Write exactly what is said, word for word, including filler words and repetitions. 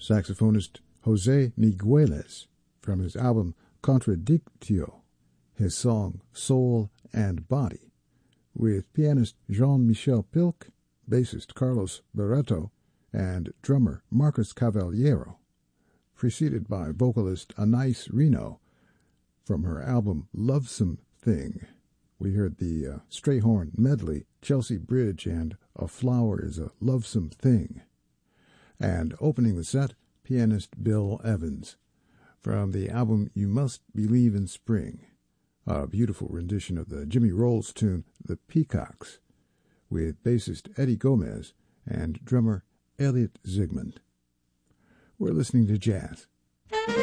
saxophonist Jose Migueles from his album Contradictio, his song Soul and Body, with pianist Jean-Michel Pilk, bassist Carlos Barreto, and drummer Marcus Cavaliero, preceded by vocalist Anais Reno from her album Lovesome Thing. We heard the uh, Strayhorn medley, Chelsea Bridge and A Flower is a Lovesome Thing. And opening the set, pianist Bill Evans from the album You Must Believe in Spring, a beautiful rendition of the Jimmy Rolls tune The Peacocks, with bassist Eddie Gomez and drummer Elliot Zygmunt. We're listening to jazz.